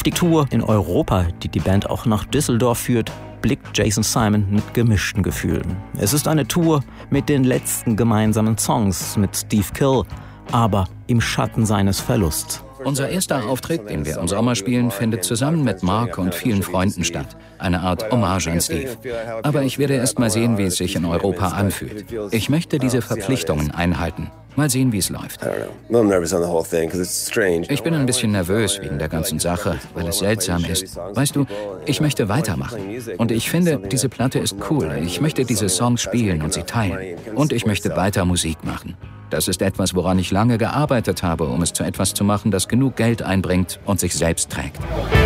die Tour in Europa, die die Band auch nach Düsseldorf führt, blickt Jason Simon mit gemischten Gefühlen. Es ist eine Tour mit den letzten gemeinsamen Songs mit Steve Kill, aber im Schatten seines Verlusts. Unser erster Auftritt, den wir im Sommer spielen, findet zusammen mit Mark und vielen Freunden statt. Eine Art Hommage an Steve. Aber ich werde erst mal sehen, wie es sich in Europa anfühlt. Ich möchte diese Verpflichtungen einhalten. Mal sehen, wie es läuft. Ich bin ein bisschen nervös wegen der ganzen Sache, weil es seltsam ist. Weißt du, ich möchte weitermachen. Und ich finde, diese Platte ist cool. Ich möchte diese Songs spielen und sie teilen. Und ich möchte weiter Musik machen. Das ist etwas, woran ich lange gearbeitet habe, um es zu etwas zu machen, das genug Geld einbringt und sich selbst trägt.